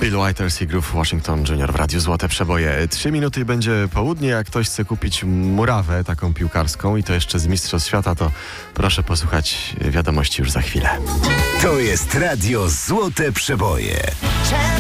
Bill Withers i Groove Washington Jr. w Radiu Złote Przeboje. 3 minuty i będzie południe. Jak ktoś chce kupić murawę taką piłkarską i to jeszcze z Mistrzostw Świata, to proszę posłuchać wiadomości już za chwilę. To jest Radio Złote Przeboje.